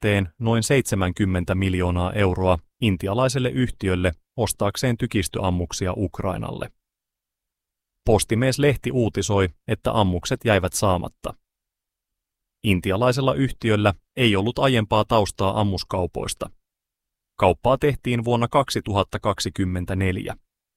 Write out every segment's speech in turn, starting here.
etukäteen noin 70 miljoonaa euroa intialaiselle yhtiölle ostaakseen tykistöammuksia Ukrainalle. Postimies-lehti uutisoi, että ammukset jäivät saamatta. Intialaisella yhtiöllä ei ollut aiempaa taustaa ammuskaupoista. Kauppaa tehtiin vuonna 2024.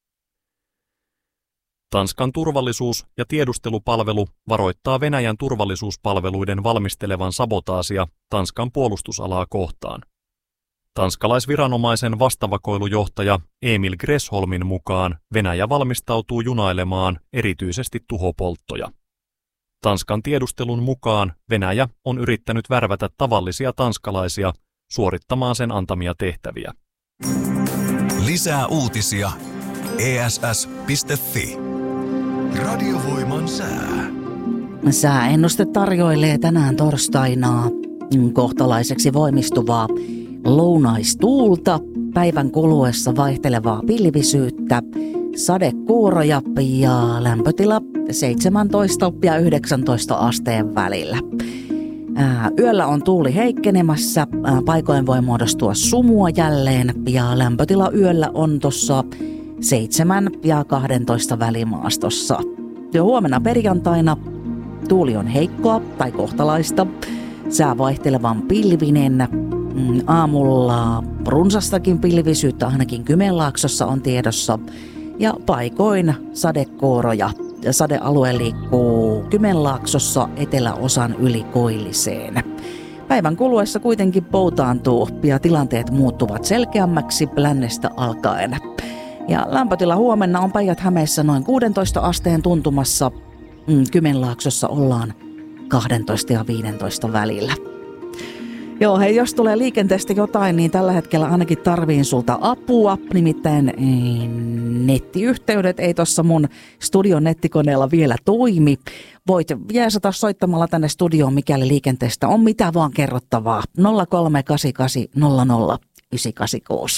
Tanskan turvallisuus- ja tiedustelupalvelu varoittaa Venäjän turvallisuuspalveluiden valmistelevan sabotaasia Tanskan puolustusalaa kohtaan. Tanskalaisviranomaisen vastavakoilujohtaja Emil Gressholmin mukaan Venäjä valmistautuu junailemaan erityisesti tuhopolttoja. Tanskan tiedustelun mukaan Venäjä on yrittänyt värvätä tavallisia tanskalaisia suorittamaan sen antamia tehtäviä. Lisää uutisia ESS.fi. Radiovoiman sää. Sääennuste tarjoilee tänään torstaina kohtalaiseksi voimistuvaa lounaistuulta, päivän kuluessa vaihtelevaa pilvisyyttä, sadekuuroja ja lämpötila 17 ja 19 asteen välillä. Yöllä on tuuli heikkenemässä, paikoin voi muodostua sumua jälleen ja lämpötila yöllä on tuossa 7 ja 12 välimaastossa. Jo huomenna perjantaina tuuli on heikkoa tai kohtalaista, sää vaihtelevan pilvinen. Aamulla runsastakin pilvisyyttä ainakin Kymenlaaksossa on tiedossa ja paikoin sadekuuroja. Sadealue liikkuu Kymenlaaksossa eteläosan yli Koilliseen. Päivän kuluessa kuitenkin poutaantuu ja tilanteet muuttuvat selkeämmäksi lännestä alkaen. Ja lämpötila huomenna on Päijät-Hämeessä noin 16 asteen tuntumassa. Kymenlaaksossa ollaan 12 ja 15 välillä. Joo, hei, jos tulee liikenteestä jotain, niin tällä hetkellä ainakin tarviin sulta apua. Nimittäin nettiyhteydet ei tuossa mun studion nettikoneella vielä toimi. Voit jeesata soittamalla tänne studioon, mikäli liikenteestä on mitä vaan kerrottavaa. 0388 00 986.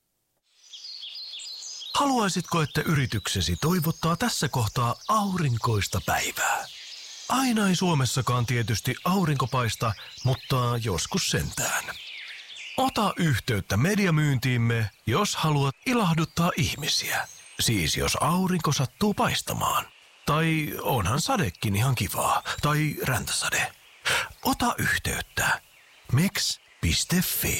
Haluaisitko, että yrityksesi toivottaa tässä kohtaa aurinkoista päivää? Aina ei Suomessakaan tietysti aurinko paista, mutta joskus sentään. Ota yhteyttä mediamyyntiimme, jos haluat ilahduttaa ihmisiä. Siis jos aurinko sattuu paistamaan. Tai onhan sadekin ihan kivaa. Tai räntäsade. Ota yhteyttä. Meks.fi.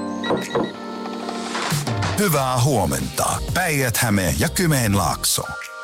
Hyvää huomenta. Päijät-Häme ja Kymenlaakso.